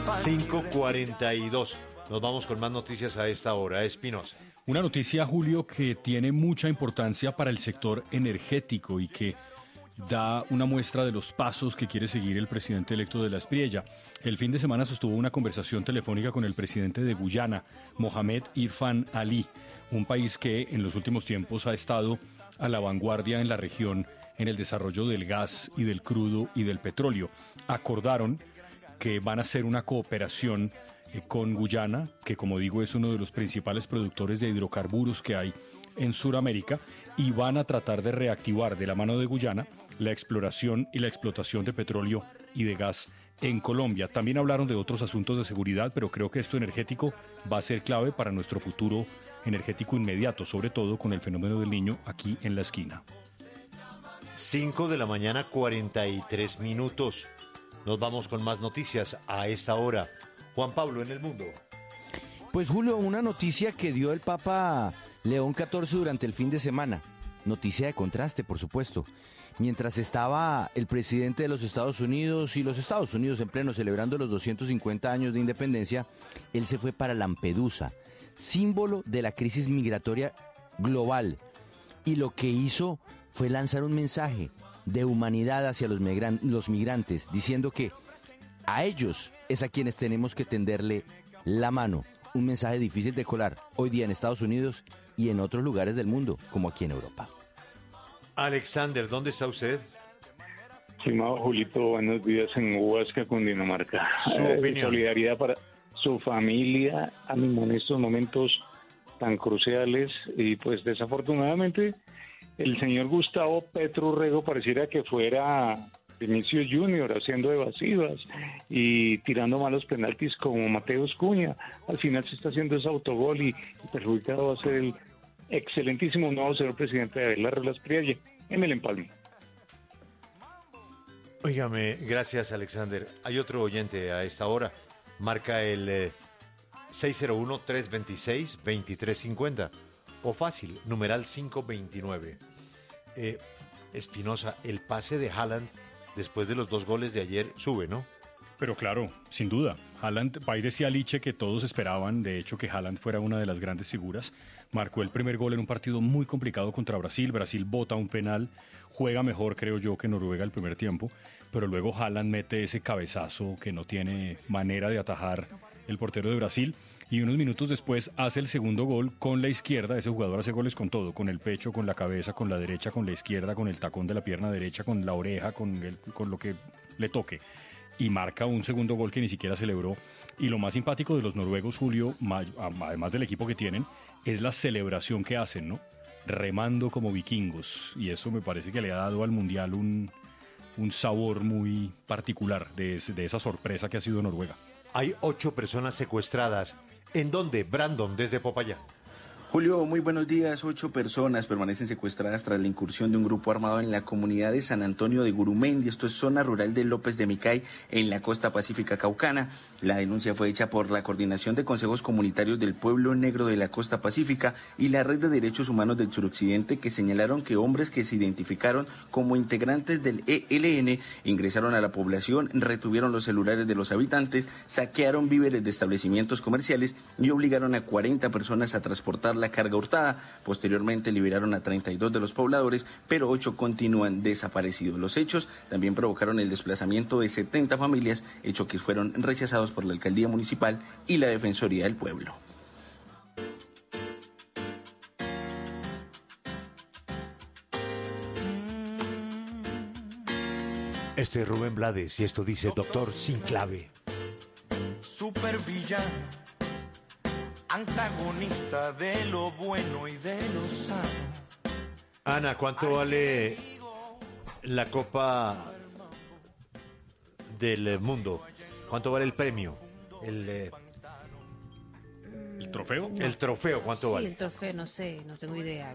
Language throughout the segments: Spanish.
5:42. Nos vamos con más noticias a esta hora. Espinosa. Una noticia, Julio, que tiene mucha importancia para el sector energético y que da una muestra de los pasos que quiere seguir el presidente electo de la Espriella. El fin de semana sostuvo una conversación telefónica con el presidente de Guyana, Mohamed Irfan Ali, un país que en los últimos tiempos ha estado a la vanguardia en la región en el desarrollo del gas y del crudo y del petróleo. Acordaron que van a hacer una cooperación con Guyana, que como digo es uno de los principales productores de hidrocarburos que hay en Sudamérica, y van a tratar de reactivar de la mano de Guyana la exploración y la explotación de petróleo y de gas en Colombia. También hablaron de otros asuntos de seguridad, pero creo que esto energético va a ser clave para nuestro futuro energético inmediato, sobre todo con el fenómeno del Niño aquí en la esquina. 5:43 a.m. Nos vamos con más noticias a esta hora. Juan Pablo, en el mundo. Pues Julio, una noticia que dio el Papa León XIV durante el fin de semana. Noticia de contraste, por supuesto. Mientras estaba el presidente de los Estados Unidos y los Estados Unidos en pleno celebrando los 250 años de independencia, él se fue para Lampedusa, símbolo de la crisis migratoria global. Y lo que hizo fue lanzar un mensaje de humanidad hacia los migrantes, diciendo que a ellos es a quienes tenemos que tenderle la mano. Un mensaje difícil de colar hoy día en Estados Unidos y en otros lugares del mundo, como aquí en Europa. Alexander, ¿dónde está usted? Estimado Julito, buenos días en Huasca, Cundinamarca. Su opinión. Solidaridad para su familia, ánimo en estos momentos tan cruciales. Y pues desafortunadamente el señor Gustavo Petro Urrego pareciera que fuera Vinicius Junior haciendo evasivas y tirando malos penaltis como Mateus Cunha. Al final se está haciendo ese autogol y perjudicado va a ser el excelentísimo nuevo señor presidente de la Espriella en el empalme. Óigame, gracias Alexander. Hay otro oyente a esta hora. Marca el 601-326-2350 o fácil, numeral 529. Espinosa, el pase de Haaland después de los 2 goles de ayer sube, ¿no? Pero claro, sin duda. Haaland, ahí decía Liche que todos esperaban, de hecho, que Haaland fuera una de las grandes figuras. Marcó el primer gol en un partido muy complicado contra Brasil. Brasil bota un penal, juega mejor, creo yo, que Noruega el primer tiempo. Pero luego Haaland mete ese cabezazo que no tiene manera de atajar el portero de Brasil. Y unos minutos después hace el segundo gol con la izquierda. Ese jugador hace goles con todo, con el pecho, con la cabeza, con la derecha, con la izquierda, con el tacón de la pierna derecha, con la oreja, con lo que le toque. Y marca un segundo gol que ni siquiera celebró. Y lo más simpático de los noruegos, Julio, además del equipo que tienen, es la celebración que hacen, ¿no? Remando como vikingos. Y eso me parece que le ha dado al Mundial un sabor muy particular de esa sorpresa que ha sido Noruega. Hay 8 personas secuestradas. ¿En dónde? Brandon, desde Popayán. Julio, muy buenos días. 8 personas permanecen secuestradas tras la incursión de un grupo armado en la comunidad de San Antonio de Gurumendi, esto es zona rural de López de Micay, en la costa pacífica caucana. La denuncia fue hecha por la Coordinación de Consejos Comunitarios del Pueblo Negro de la Costa Pacífica y la Red de Derechos Humanos del Suroccidente, que señalaron que hombres que se identificaron como integrantes del ELN ingresaron a la población, retuvieron los celulares de los habitantes, saquearon víveres de establecimientos comerciales y obligaron a 40 personas a transportar la carga hurtada. Posteriormente liberaron a 32 de los pobladores, pero 8 continúan desaparecidos. Los hechos también provocaron el desplazamiento de 70 familias, hecho que fueron rechazados por la Alcaldía Municipal y la Defensoría del Pueblo. Este es Rubén Blades y esto dice Doctor Sin Clave. Supervillano, antagonista de lo bueno y de lo sano. Ana, ¿cuánto vale la Copa del Mundo? ¿Cuánto vale el premio? ¿El trofeo? No. El trofeo, ¿cuánto vale? Sí, el trofeo, no sé, no tengo idea.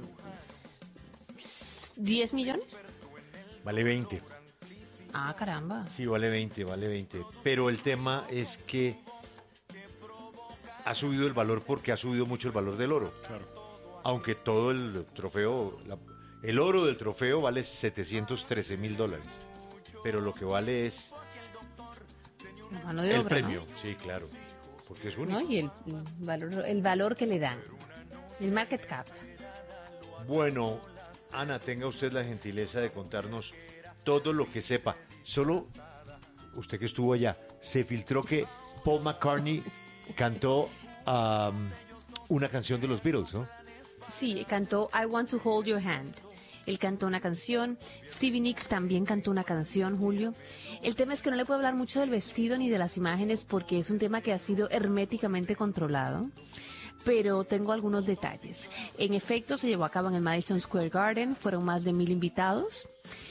¿10 millones? Vale 20. Ah, caramba. Sí, vale 20. Pero el tema es que ha subido el valor porque ha subido mucho el valor del oro. Claro. Aunque todo el trofeo, el oro del trofeo vale $713,000. Pero lo que vale es mano de El obra, premio, sí, claro, porque es único. ¿no? Y el valor que le dan, el market cap. Bueno, Ana, tenga usted la gentileza de contarnos todo lo que sepa. Solo, usted que estuvo allá, se filtró que Paul McCartney cantó una canción de los Beatles, ¿no? Sí, cantó I Want to Hold Your Hand. Él cantó una canción. Stevie Nicks también cantó una canción, Julio. El tema es que no le puedo hablar mucho del vestido ni de las imágenes porque es un tema que ha sido herméticamente controlado. Pero tengo algunos detalles. En efecto, se llevó a cabo en el Madison Square Garden. Fueron más de 1,000 invitados.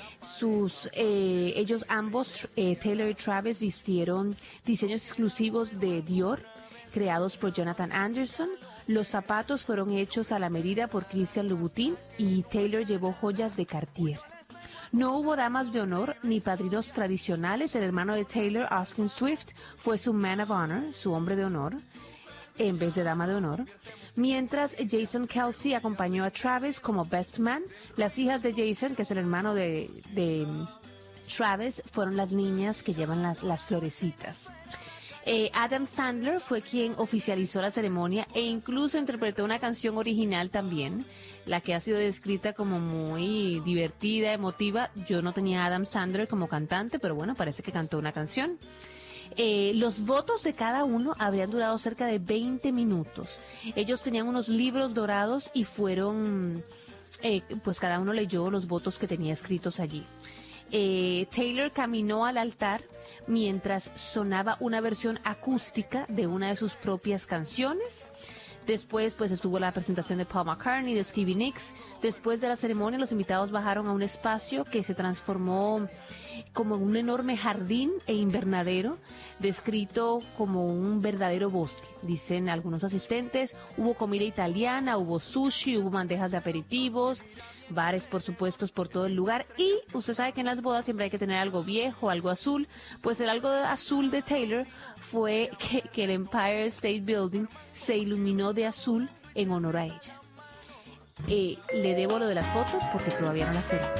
Ellos ambos, Taylor y Travis, vistieron diseños exclusivos de Dior, creados por Jonathan Anderson. Los zapatos fueron hechos a la medida por Christian Louboutin y Taylor llevó joyas de Cartier. No hubo damas de honor ni padrinos tradicionales. El hermano de Taylor, Austin Swift, fue su man of honor, su hombre de honor, en vez de dama de honor. Mientras Jason Kelce acompañó a Travis como best man. Las hijas de Jason, que es el hermano de Travis, fueron las niñas que llevan las florecitas. Adam Sandler fue quien oficializó la ceremonia e incluso interpretó una canción original también, la que ha sido descrita como muy divertida, emotiva. Yo no tenía a Adam Sandler como cantante, pero bueno, parece que cantó una canción. Los votos de cada uno habrían durado cerca de 20 minutos. Ellos tenían unos libros dorados y fueron, pues cada uno leyó los votos que tenía escritos allí. Taylor caminó al altar mientras sonaba una versión acústica de una de sus propias canciones. Después, pues estuvo la presentación de Paul McCartney, de Stevie Nicks. Después de la ceremonia, los invitados bajaron a un espacio que se transformó como en un enorme jardín e invernadero, descrito como un verdadero bosque, dicen algunos asistentes. Hubo comida italiana, hubo sushi, hubo bandejas de aperitivos, bares, por supuesto, por todo el lugar. Y usted sabe que en las bodas siempre hay que tener algo viejo, algo azul. Pues el algo azul de Taylor fue que el Empire State Building se iluminó de azul en honor a ella. Le debo lo de las fotos porque todavía no las tenemos.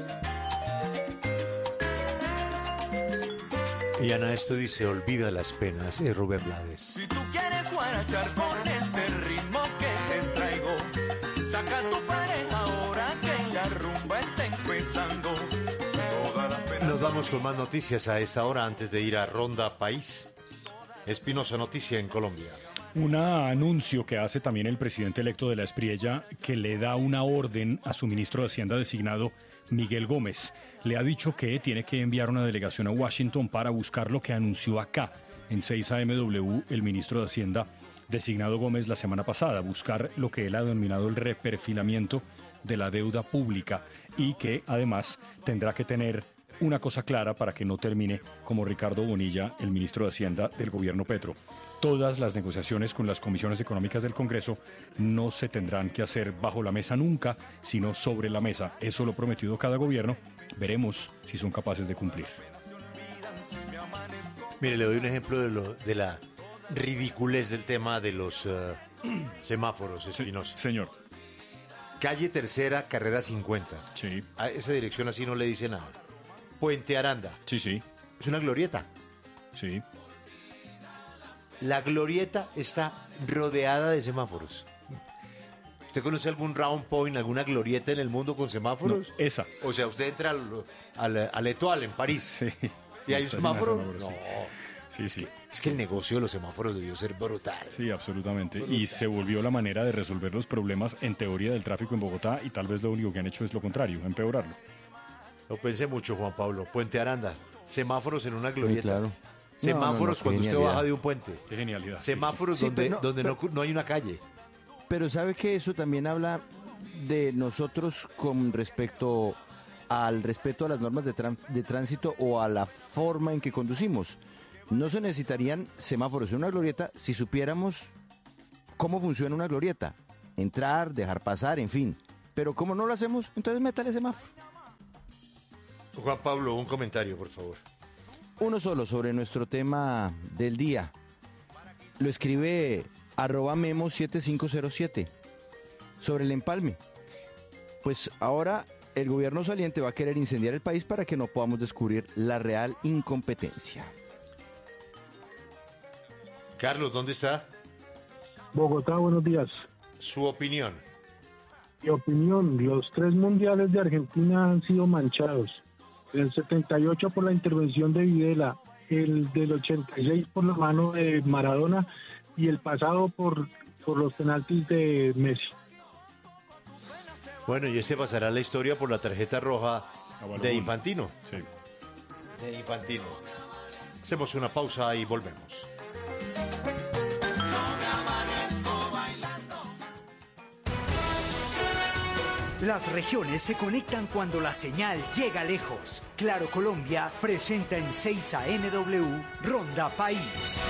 Y Ana, esto dice, olvida las penas, Rubén Blades. Si tú quieres guarachar con este ritmo que te traigo, saca tu pareja ahora que la rumba está empezando. Todas las penas. Nos vamos con más noticias a esta hora antes de ir a Ronda País. Espinosa Noticia en Colombia. Un anuncio que hace también el presidente electo de la Espriella, que le da una orden a su ministro de Hacienda designado, Miguel Gómez. Le ha dicho que tiene que enviar una delegación a Washington para buscar lo que anunció acá, en 6 AMW, el ministro de Hacienda designado Gómez la semana pasada, buscar lo que él ha denominado el reperfilamiento de la deuda pública y que además tendrá que tener una cosa clara para que no termine como Ricardo Bonilla, el ministro de Hacienda del gobierno Petro. Todas las negociaciones con las comisiones económicas del Congreso no se tendrán que hacer bajo la mesa nunca, sino sobre la mesa. Eso lo ha prometido cada gobierno. Veremos si son capaces de cumplir. Mire, le doy un ejemplo de la ridiculez del tema de los semáforos, Espinosa. Sí, señor. Calle Tercera, carrera 50. Sí. A esa dirección así no le dice nada. Puente Aranda. Sí, sí. Es una glorieta. Sí. La glorieta está rodeada de semáforos. ¿Usted conoce algún round point, alguna glorieta en el mundo con semáforos? No, esa. O sea, usted entra al Etoile en París. Sí. ¿Y hay un semáforo? No. Sí. Es que el negocio de los semáforos debió ser brutal. Sí, absolutamente. Y se volvió la manera de resolver los problemas en teoría del tráfico en Bogotá y tal vez lo único que han hecho es lo contrario, empeorarlo. Lo pensé mucho, Juan Pablo. Puente Aranda, semáforos en una glorieta. Sí, claro. Semáforos No, cuando usted genialidad. baja de un puente. Qué genialidad. Semáforos Sí, donde, pero no hay una calle. Pero sabe que eso también habla de nosotros con respecto al respeto a las normas de tránsito o a la forma en que conducimos. No se necesitarían semáforos en una glorieta si supiéramos cómo funciona una glorieta. Entrar, dejar pasar, en fin. Pero como no lo hacemos, entonces métale semáforo. Juan Pablo, un comentario, por favor. Uno solo sobre nuestro tema del día. Lo escribe @memo7507 sobre el empalme. Pues ahora el gobierno saliente va a querer incendiar el país para que no podamos descubrir la real incompetencia. Carlos, ¿dónde está? Bogotá, buenos días. Su opinión. Mi opinión, los 3 mundiales de Argentina han sido manchados. El 78 por la intervención de Videla, el del 86 por la mano de Maradona y el pasado por los penaltis de Messi. Bueno, y ese pasará a la historia por la tarjeta roja de Infantino. Sí. De Infantino. Hacemos una pausa y volvemos. Las regiones se conectan cuando la señal llega lejos. Claro Colombia presenta en 6 ANW Ronda País.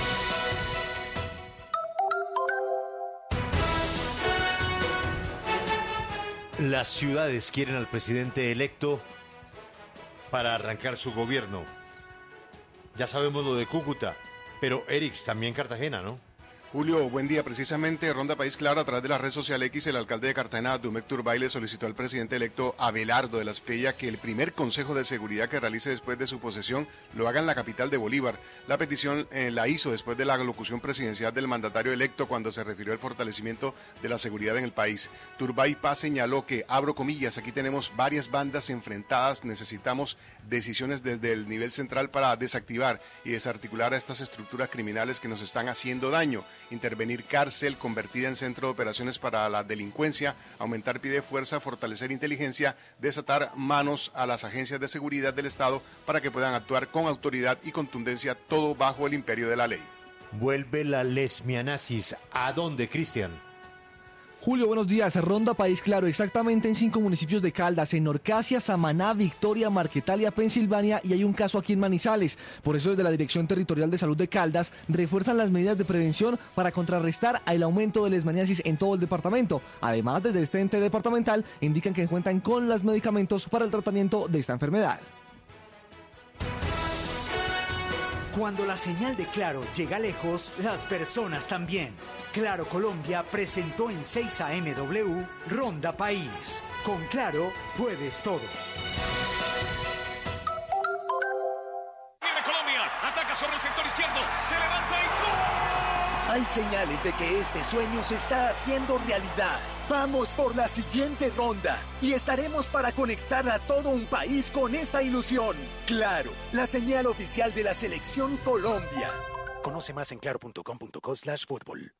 Las ciudades quieren al presidente electo para arrancar su gobierno. Ya sabemos lo de Cúcuta, pero Erix, también Cartagena, ¿no? Julio, buen día. Precisamente, Ronda País Claro, a través de la red social X, el alcalde de Cartagena, Dumek Turbay, le solicitó al presidente electo Abelardo de la Espriella que el primer consejo de seguridad que realice después de su posesión lo haga en la capital de Bolívar. La petición la hizo después de la locución presidencial del mandatario electo cuando se refirió al fortalecimiento de la seguridad en el país. Turbay Paz señaló que, abro comillas, aquí tenemos varias bandas enfrentadas, necesitamos decisiones desde el nivel central para desactivar y desarticular a estas estructuras criminales que nos están haciendo daño. Intervenir cárcel convertida en centro de operaciones para la delincuencia, aumentar pie de fuerza, fortalecer inteligencia, desatar manos a las agencias de seguridad del Estado para que puedan actuar con autoridad y contundencia, todo bajo el imperio de la ley. Vuelve la lesbianasis. ¿A dónde, Cristian? Julio, buenos días. Ronda País Claro, exactamente en 5 municipios de Caldas, en Orcasia, Samaná, Victoria, Marquetalia, Pensilvania, y hay un caso aquí en Manizales. Por eso, desde la Dirección Territorial de Salud de Caldas refuerzan las medidas de prevención para contrarrestar el aumento de lesmaniasis en todo el departamento. Además, desde este ente departamental indican que cuentan con los medicamentos para el tratamiento de esta enfermedad. Cuando la señal de Claro llega lejos, las personas también. Claro Colombia presentó en 6 ANW Ronda País. Con Claro puedes todo. Viene Colombia, ataca sobre el sector izquierdo, se levanta y ¡gol! Hay señales de que este sueño se está haciendo realidad. Vamos por la siguiente ronda y estaremos para conectar a todo un país con esta ilusión. Claro, la señal oficial de la Selección Colombia. Conoce más en claro.com.co/fútbol.